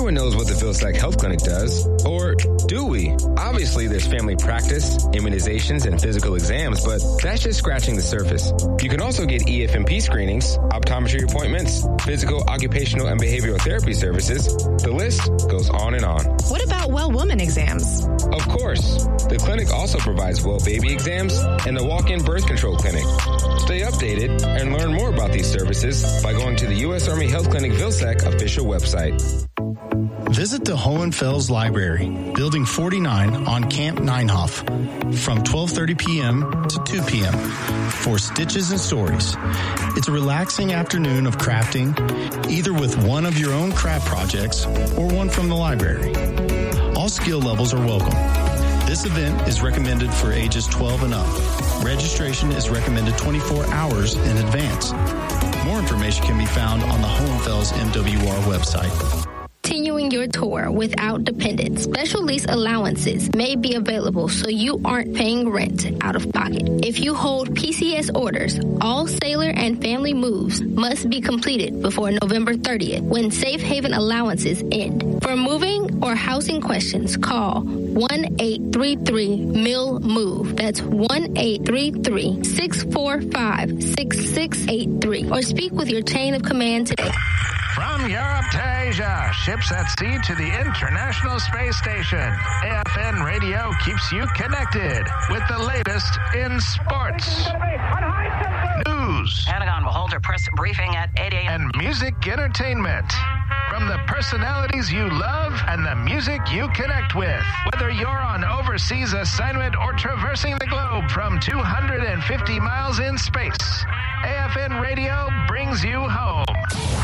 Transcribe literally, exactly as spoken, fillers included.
Everyone knows what the Vilsack Health Clinic does. Or do we? Obviously, there's family practice, immunizations, and physical exams, but that's just scratching the surface. You can also get E F M P screenings, optometry appointments, physical, occupational, and behavioral therapy services. The list goes on and on. What about well woman exams? Of course. The clinic also provides well baby exams and a walk-in birth control clinic. Stay updated and learn more about these services by going to the U S Army Health Clinic Vilsack official website. Visit the Hohenfels Library, Building forty-nine on Camp Ninehoff, from twelve thirty p.m. to two p.m. for Stitches and Stories. It's a relaxing afternoon of crafting, either with one of your own craft projects or one from the library. All skill levels are welcome. This event is recommended for ages twelve and up. Registration is recommended twenty-four hours in advance. More information can be found on the Hohenfels M W R website. Continuing your tour without dependents, special lease allowances may be available so you aren't paying rent out of pocket. If you hold P C S orders, all sailor and family moves must be completed before November thirtieth when safe haven allowances end. For moving or housing questions, call one eight three three M I L MOVE. That's one eight three three, six four five, six six eight three. Or speak with your chain of command today. From Europe to Asia, ships at sea to the International Space Station, A F N Radio keeps you connected with the latest in sports, news, Pentagon will hold a press briefing at eight a.m. and music entertainment. From the personalities you love and the music you connect with. Whether you're on overseas assignment or traversing the globe from two hundred fifty miles in space, A F N Radio brings you home.